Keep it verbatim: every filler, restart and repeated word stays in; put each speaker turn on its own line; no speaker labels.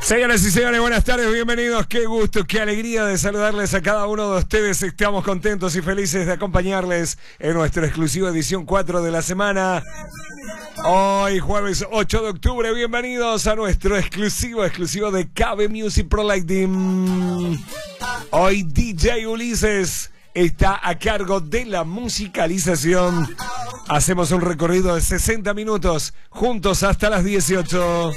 Señoras y señores, buenas tardes, bienvenidos. Qué gusto, qué alegría de saludarles a cada uno de ustedes. Estamos contentos y felices de acompañarles en nuestra exclusiva edición cuatro de la semana. Hoy, jueves ocho de octubre, bienvenidos a nuestro exclusivo, exclusivo de K B Music Pro Lighting. Hoy D J Ulises está a cargo de la musicalización. Hacemos un recorrido de sesenta minutos juntos hasta las dieciocho.